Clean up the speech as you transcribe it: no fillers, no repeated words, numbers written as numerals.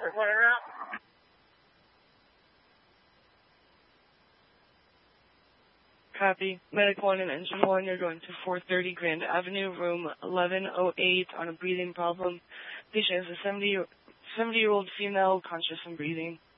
Report en route. Copy. Medic 1 and Engine 1, you're going to 430 Grand Avenue, room 1108 on a breathing problem. Patient is a 70-year-old female, conscious and breathing.